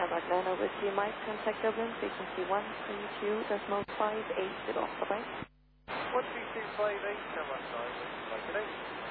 Tarmac line over to Mike, contact Dublin, frequency 132.580. Bye-bye. 13258, Tarmac line, like today.